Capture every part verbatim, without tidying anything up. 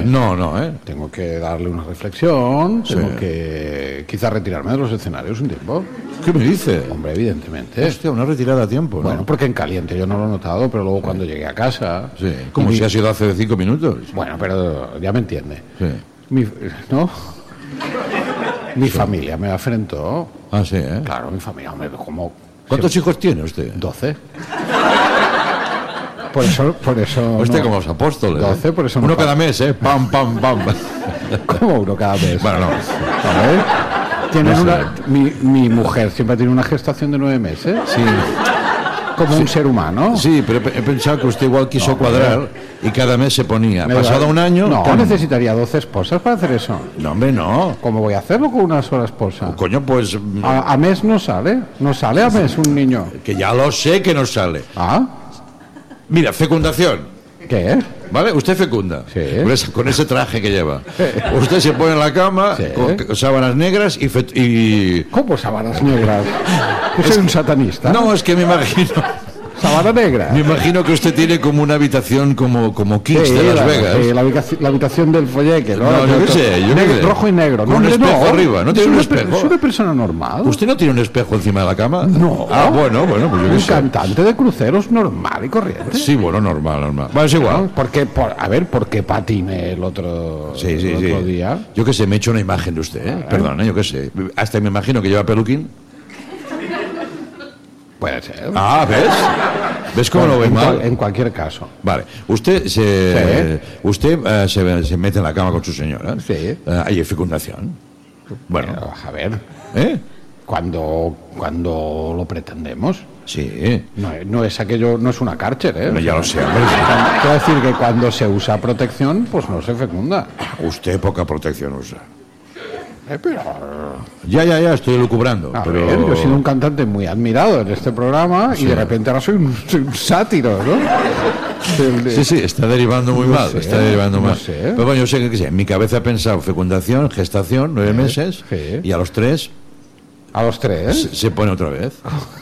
No, no, ¿eh? Tengo que darle una reflexión, tengo Sí. que quizás retirarme de los escenarios un tiempo. ¿Qué me dice? Hombre, evidentemente. Hostia, una retirada a tiempo, ¿no? Bueno, porque en caliente yo no lo he notado, pero luego cuando llegué a casa... Sí, como mi- si ha sido hace cinco minutos. Bueno, pero ya me entiende. Sí. Mi, ¿no? Mi familia me afrentó. Ah, sí, ¿eh? Claro, mi familia, hombre, como... ¿Cuántos hijos tiene usted? doce. Por eso... Por eso Usted no- como los apóstoles. ¿eh? doce, por eso no Uno pa- cada mes, ¿eh? Pam, pam, pam. Como uno cada mes. Bueno, no. ¿Sabes? Tienen No sé. una, mi, mi mujer siempre tiene una gestación de nueve meses. Sí. Como un ser humano. Sí, pero he pensado que usted igual quiso No, cuadrar y cada mes se ponía. Me Pasado da- un año... No, ¡pam! necesitaría doce esposas para hacer eso. No, hombre, no. ¿Cómo voy a hacerlo con una sola esposa? Coño, pues... A, a mes no sale. No sale a mes un niño. Que ya lo sé que no sale. ¿Ah? Mira, fecundación. ¿Qué? ¿Vale? Usted fecunda. Sí. Con ese, con ese traje que lleva. Usted se pone en la cama Sí. con sábanas negras y... fet- y... ¿Cómo sábanas negras? ¿Que soy un satanista? No, es que me imagino... ¿Sábana negra? Me imagino que usted tiene como una habitación como, como Kiss Sí, de Las la, Vegas. sí, la, habitación, la habitación del folleque, ¿no? No, yo qué sé, yo qué Negro- sé. Rojo y negro. Con No, un hombre, espejo no. arriba, ¿no Es tiene un una per- espejo? Es una persona normal. ¿Usted no tiene un espejo encima de la cama? No. Ah, bueno, bueno, pues yo qué Un sé. cantante de cruceros normal y corriente. Sí, bueno, normal, normal. Bueno, es ¿No? igual. Porque, por, a ver, ¿por qué patiné el otro, Sí, sí, el sí. otro día? Yo qué sé, me he hecho una imagen de usted, ¿eh? Perdón, ¿eh? Yo qué sé. Hasta me imagino que lleva peluquín. Puede ser. Ah, ¿ves? ¿Ves cómo Bueno, lo ve en, mal? cual- en cualquier caso. Vale. Usted se, usted eh, se, se mete en la cama con su señora. Sí. Eh, hay fecundación. Bueno. Pero, a ver, ¿Eh? cuando, cuando lo pretendemos, Sí. no, es- no es aquello, no es una cárcel, ¿eh? No, ya lo sé, hombre. Quiero decir que cuando se usa protección, pues no se fecunda. Usted poca protección usa. Eh, pero, Ya, ya, ya, estoy lucubrando. a pero... ver, yo he sido un cantante muy admirado en este programa y de repente ahora soy un, soy un sátiro, ¿no? El de- Sí, sí, está derivando muy No mal, sé, está derivando no mal. sé. Pero bueno, yo sé que, que sé, en mi cabeza he pensado fecundación, gestación, nueve meses, sí. y a los tres A los tres. se, se pone otra vez.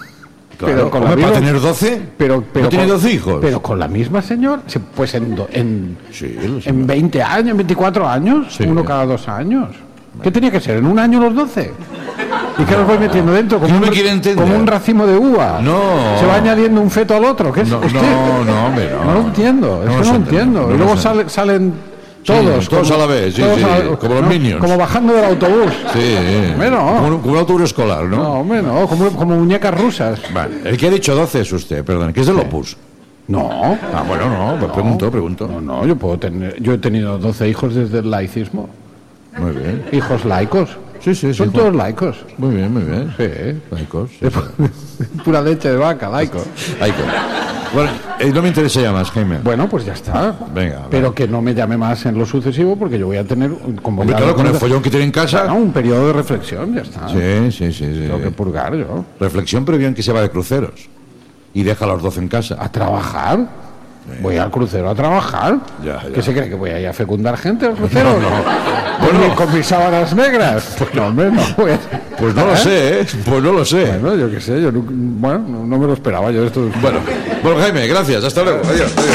Pero Claro, con la hombre, para misma- tener doce, Pero, pero ¿no tiene con- doce hijos? Pero con la misma señora, sí, pues en, do- en, Sí, lo sé. en veinte años, en veinticuatro años, Sí. uno cada dos años. ¿Qué tenía que ser? ¿En un año los doce? ¿Y qué los voy metiendo dentro? Como, No un, me quiere entender. como un racimo de uva. No. Se va añadiendo un feto al otro. ¿Qué es No, usted? no, no, hombre, no. No lo entiendo, No es que lo no sé lo entender, entiendo. no y lo luego sé. sale- salen todos. todos a la vez, sí, todos sí, a la- como los Minions. Como bajando del autobús. Sí, Hombre, no. como, un, como un autobús escolar, ¿no? No, hombre, no, como, como muñecas rusas. Vale, el que ha dicho doce es usted, perdón, que es del Opus. No. Ah, bueno, no, pues pregunto, pregunto. No, no, yo puedo tener. Yo he tenido doce hijos desde el laicismo. Muy bien. Hijos laicos. Sí, sí, sí. Son todos laicos. Muy bien, muy bien. Sí. Laicos. sí, De sí. pu- Pura leche de vaca, laicos. Laicos. Bueno, eh, no me interesa ya más, Jaime. Bueno, pues ya está. Venga, Pero vale. que no me llame más en lo sucesivo porque yo voy a tener. un- Como Hombre, claro, con el follón que tiene en casa. Claro, un periodo de reflexión, ya está. Sí, sí, sí, sí. Tengo que purgar yo. Reflexión, pero bien que se va de cruceros. Y deja a los doce en casa. ¿A trabajar? Voy al crucero a trabajar. Ya, ya. ¿Qué se cree que voy a ir a fecundar gente al crucero? No, no. ¿Con, Bueno. mi- con mis sábanas negras? Pues no, hombre, no voy a... Pues no lo sé, ¿eh? Pues no lo sé. Bueno, yo qué sé, yo no, bueno, no, no me lo esperaba yo esto. Bueno, bueno, Jaime, gracias. Hasta luego. Adiós, adiós.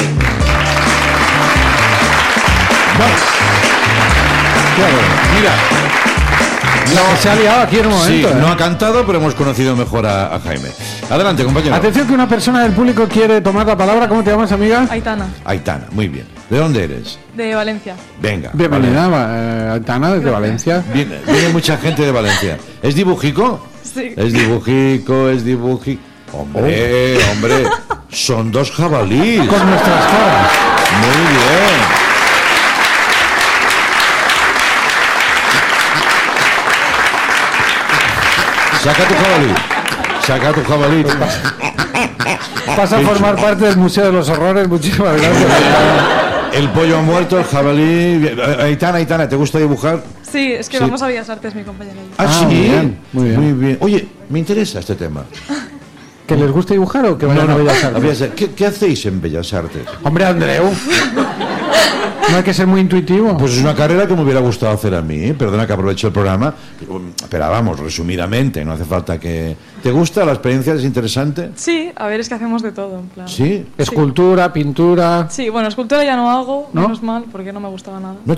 Claro. Mira, No, se ha liado aquí en un sí, momento. ¿eh? no ha cantado, pero hemos conocido mejor a, a Jaime. Adelante, compañero. Atención que una persona del público quiere tomar la palabra. ¿Cómo te llamas, amiga? Aitana, Aitana, muy bien. ¿De dónde eres? de Valencia. Venga. Bienvenida, eh, Aitana, desde Valencia. Vale. Viene, viene mucha gente de Valencia. ¿Es dibujico? Sí. Es dibujico, es dibujico. Hombre, hombre, son dos jabalíes. Con nuestras caras. Muy bien. Saca tu jabalí. Saca tu jabalí. Pasa a formar parte del Museo de los Horrores. Muchísimas gracias. El pollo ha muerto, el jabalí. Aitana, Aitana, ¿te gusta dibujar? Sí, es que Sí. vamos a Bellas Artes, mi compañera y yo. Ah, Ah, sí. muy bien, muy bien. Muy bien. Oye, me interesa este tema. ¿Que les gusta dibujar o que vayan a Bellas a Artes? Bellas Artes. ¿Qué, qué hacéis en Bellas Artes? Hombre, Andreu. No hay que ser muy intuitivo. Pues es una carrera que me hubiera gustado hacer a mí. Perdona que aprovecho el programa. Pero vamos, resumidamente, no hace falta que... ¿Te gusta? ¿La experiencia es interesante? Sí, a ver, es que hacemos de todo, en plan. Sí. Escultura, pintura. Sí, bueno, escultura ya no hago, ¿No? menos mal, porque no me gustaba nada. ¿No